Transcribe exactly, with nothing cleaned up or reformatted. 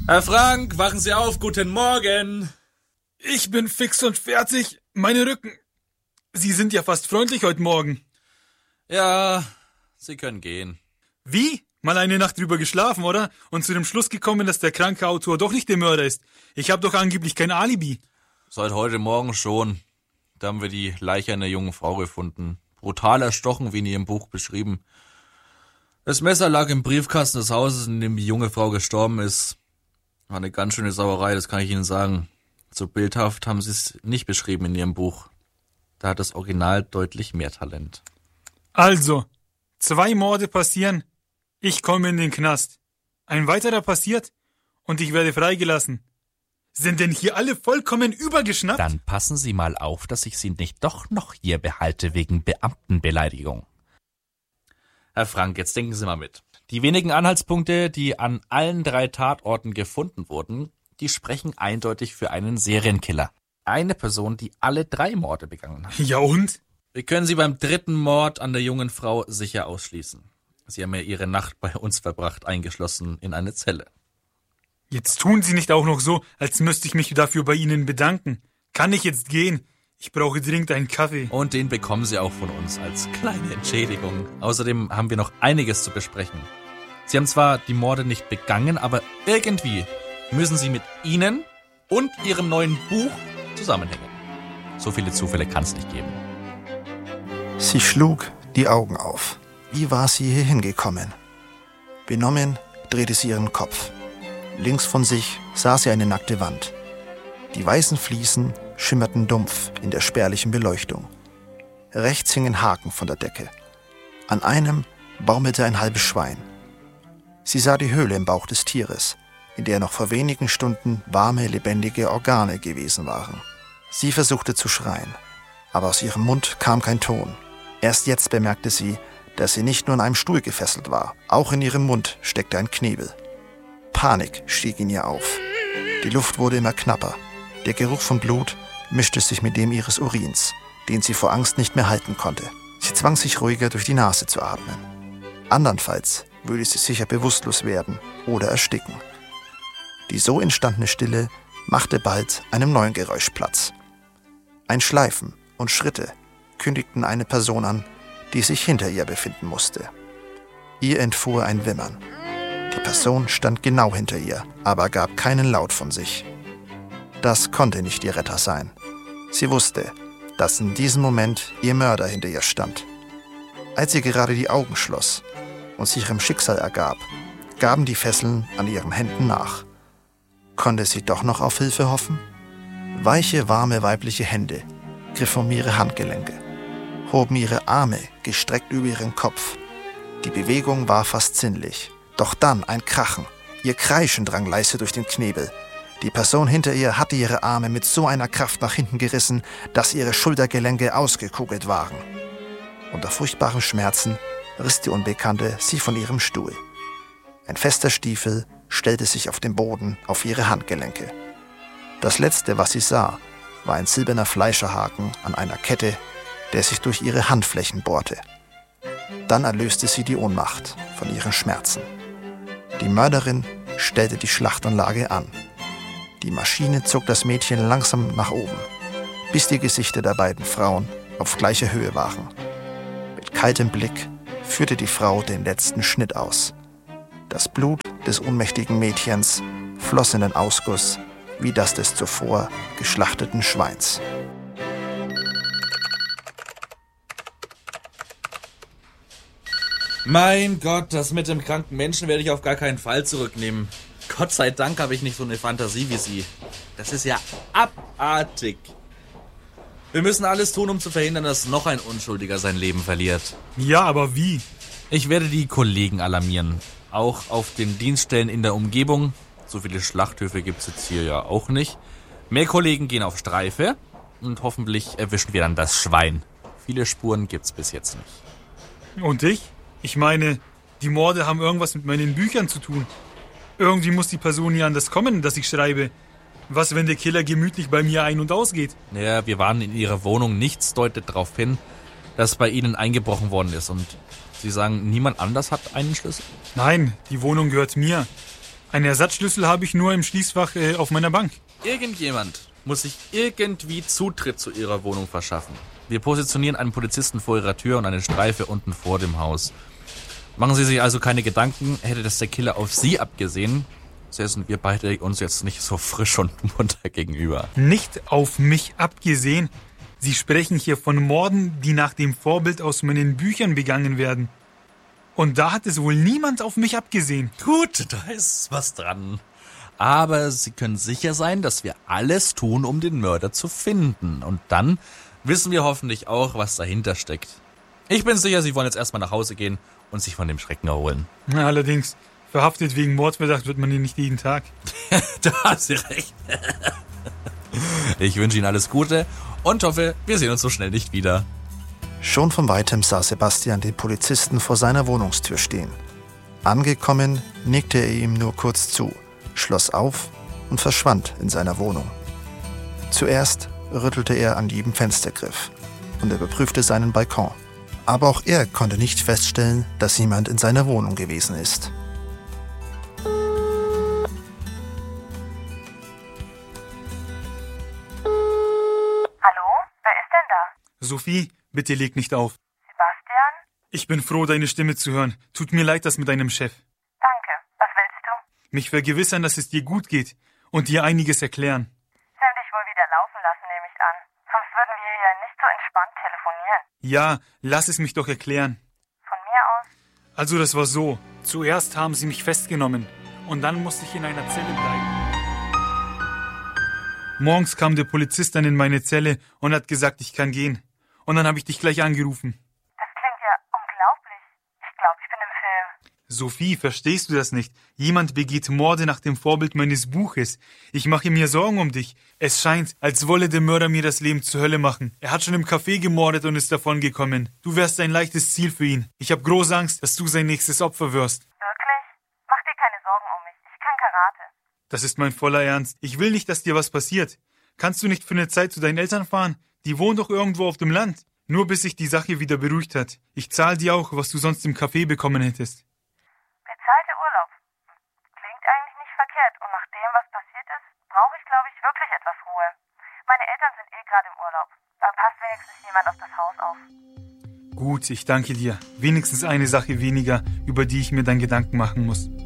Herr Frank, wachen Sie auf, guten Morgen. Ich bin fix und fertig. Meine Rücken. Sie sind ja fast freundlich heute Morgen. Ja, Sie können gehen. Wie? Mal eine Nacht drüber geschlafen, oder? Und zu dem Schluss gekommen, dass der kranke Autor doch nicht der Mörder ist. Ich habe doch angeblich kein Alibi. Seit heute Morgen schon. Da haben wir die Leiche einer jungen Frau gefunden. Brutal erstochen, wie in ihrem Buch beschrieben. Das Messer lag im Briefkasten des Hauses, in dem die junge Frau gestorben ist. War eine ganz schöne Sauerei, das kann ich Ihnen sagen. So bildhaft haben Sie es nicht beschrieben in Ihrem Buch. Da hat das Original deutlich mehr Talent. Also, zwei Morde passieren, ich komme in den Knast. Ein weiterer passiert und ich werde freigelassen. Sind denn hier alle vollkommen übergeschnappt? Dann passen Sie mal auf, dass ich Sie nicht doch noch hier behalte wegen Beamtenbeleidigung. Herr Frank, jetzt denken Sie mal mit. Die wenigen Anhaltspunkte, die an allen drei Tatorten gefunden wurden, die sprechen eindeutig für einen Serienkiller. Eine Person, die alle drei Morde begangen hat. Ja und? Wir können Sie beim dritten Mord an der jungen Frau sicher ausschließen. Sie haben ja Ihre Nacht bei uns verbracht, eingeschlossen in eine Zelle. Jetzt tun Sie nicht auch noch so, als müsste ich mich dafür bei Ihnen bedanken. Kann ich jetzt gehen? Ich brauche dringend einen Kaffee. Und den bekommen Sie auch von uns als kleine Entschädigung. Außerdem haben wir noch einiges zu besprechen. Sie haben zwar die Morde nicht begangen, aber irgendwie müssen Sie mit Ihnen und Ihrem neuen Buch zusammenhängen. So viele Zufälle kann es nicht geben. Sie schlug die Augen auf. Wie war sie hier hingekommen? Benommen drehte sie ihren Kopf. Links von sich sah sie eine nackte Wand. Die weißen Fliesen schimmerten dumpf in der spärlichen Beleuchtung. Rechts hingen Haken von der Decke. An einem baumelte ein halbes Schwein. Sie sah die Höhle im Bauch des Tieres, in der noch vor wenigen Stunden warme, lebendige Organe gewesen waren. Sie versuchte zu schreien, aber aus ihrem Mund kam kein Ton. Erst jetzt bemerkte sie, dass sie nicht nur an einem Stuhl gefesselt war. Auch in ihrem Mund steckte ein Knebel. Panik stieg in ihr auf. Die Luft wurde immer knapper. Der Geruch von Blut mischte sich mit dem ihres Urins, den sie vor Angst nicht mehr halten konnte. Sie zwang sich ruhiger durch die Nase zu atmen. Andernfalls würde sie sicher bewusstlos werden oder ersticken. Die so entstandene Stille machte bald einem neuen Geräusch Platz. Ein Schleifen und Schritte kündigten eine Person an, die sich hinter ihr befinden musste. Ihr entfuhr ein Wimmern. Die Person stand genau hinter ihr, aber gab keinen Laut von sich. Das konnte nicht ihr Retter sein. Sie wusste, dass in diesem Moment ihr Mörder hinter ihr stand. Als sie gerade die Augen schloss und sich ihrem Schicksal ergab, gaben die Fesseln an ihren Händen nach. Konnte sie doch noch auf Hilfe hoffen? Weiche, warme weibliche Hände griffen um ihre Handgelenke, hoben ihre Arme gestreckt über ihren Kopf. Die Bewegung war fast sinnlich. Doch dann ein Krachen. Ihr Kreischen drang leise durch den Knebel. Die Person hinter ihr hatte ihre Arme mit so einer Kraft nach hinten gerissen, dass ihre Schultergelenke ausgekugelt waren. Unter furchtbaren Schmerzen riss die Unbekannte sie von ihrem Stuhl. Ein fester Stiefel stellte sich auf dem Boden auf ihre Handgelenke. Das Letzte, was sie sah, war ein silberner Fleischerhaken an einer Kette, der sich durch ihre Handflächen bohrte. Dann erlöste sie die Ohnmacht von ihren Schmerzen. Die Mörderin stellte die Schlachtanlage an. Die Maschine zog das Mädchen langsam nach oben, bis die Gesichter der beiden Frauen auf gleicher Höhe waren. Mit kaltem Blick führte die Frau den letzten Schnitt aus. Das Blut des ohnmächtigen Mädchens floss in den Ausguss wie das des zuvor geschlachteten Schweins. Mein Gott, das mit dem kranken Menschen werde ich auf gar keinen Fall zurücknehmen. Gott sei Dank habe ich nicht so eine Fantasie wie Sie. Das ist ja abartig. Wir müssen alles tun, um zu verhindern, dass noch ein Unschuldiger sein Leben verliert. Ja, aber wie? Ich werde die Kollegen alarmieren. Auch auf den Dienststellen in der Umgebung. So viele Schlachthöfe gibt es jetzt hier ja auch nicht. Mehr Kollegen gehen auf Streife. Und hoffentlich erwischen wir dann das Schwein. Viele Spuren gibt's bis jetzt nicht. Und ich? Ich meine, die Morde haben irgendwas mit meinen Büchern zu tun. Irgendwie muss die Person hier an das kommen, dass ich schreibe. Was, wenn der Killer gemütlich bei mir ein- und ausgeht? Ja, wir waren in Ihrer Wohnung. Nichts deutet darauf hin, dass bei Ihnen eingebrochen worden ist. Und Sie sagen, niemand anders hat einen Schlüssel? Nein, die Wohnung gehört mir. Einen Ersatzschlüssel habe ich nur im Schließfach äh, auf meiner Bank. Irgendjemand muss sich irgendwie Zutritt zu ihrer Wohnung verschaffen. Wir positionieren einen Polizisten vor ihrer Tür und eine Streife unten vor dem Haus. Machen Sie sich also keine Gedanken, hätte das der Killer auf Sie abgesehen, säßen wir beide uns jetzt nicht so frisch und munter gegenüber. Nicht auf mich abgesehen. Sie sprechen hier von Morden, die nach dem Vorbild aus meinen Büchern begangen werden. Und da hat es wohl niemand auf mich abgesehen. Gut, da ist was dran. Aber Sie können sicher sein, dass wir alles tun, um den Mörder zu finden. Und dann wissen wir hoffentlich auch, was dahinter steckt. Ich bin sicher, Sie wollen jetzt erstmal nach Hause gehen und sich von dem Schrecken erholen. Na, allerdings, verhaftet wegen Mordverdacht wird man hier nicht jeden Tag. Da haben Sie recht. Ich wünsche Ihnen alles Gute und hoffe, wir sehen uns so schnell nicht wieder. Schon von weitem sah Sebastian den Polizisten vor seiner Wohnungstür stehen. Angekommen, nickte er ihm nur kurz zu, schloss auf und verschwand in seiner Wohnung. Zuerst rüttelte er an jedem Fenstergriff und überprüfte seinen Balkon. Aber auch er konnte nicht feststellen, dass jemand in seiner Wohnung gewesen ist. Hallo? Wer ist denn da? Sophie, bitte leg nicht auf. Sebastian? Ich bin froh, deine Stimme zu hören. Tut mir leid, das mit deinem Chef. Danke. Was willst du? Mich vergewissern, dass es dir gut geht und dir einiges erklären. Sie haben dich wohl wieder laufen lassen, nehme ich an. Sonst würden wir hier nicht so entspannt telefonieren. Ja, lass es mich doch erklären. Von mir aus? Also das war so. Zuerst haben sie mich festgenommen und dann musste ich in einer Zelle bleiben. Morgens kam der Polizist dann in meine Zelle und hat gesagt, ich kann gehen. Und dann habe ich dich gleich angerufen. Das klingt ja unglaublich. Ich glaube, ich bin im Film. Sophie, verstehst du das nicht? Jemand begeht Morde nach dem Vorbild meines Buches. Ich mache mir Sorgen um dich. Es scheint, als wolle der Mörder mir das Leben zur Hölle machen. Er hat schon im Café gemordet und ist davongekommen. Du wärst ein leichtes Ziel für ihn. Ich habe große Angst, dass du sein nächstes Opfer wirst. Wirklich? Mach dir keine Sorgen um mich. Ich kann Karate. Das ist mein voller Ernst. Ich will nicht, dass dir was passiert. Kannst du nicht für eine Zeit zu deinen Eltern fahren? Die wohnen doch irgendwo auf dem Land. Nur bis sich die Sache wieder beruhigt hat. Ich zahle dir auch, was du sonst im Café bekommen hättest. Bezahlte Urlaub. Klingt eigentlich nicht verkehrt. Und nach dem, was passiert ist, brauche ich, glaube ich, wirklich etwas Ruhe. Meine Eltern sind eh gerade im Urlaub. Da passt wenigstens jemand auf das Haus auf. Gut, ich danke dir. Wenigstens eine Sache weniger, über die ich mir dann Gedanken machen muss.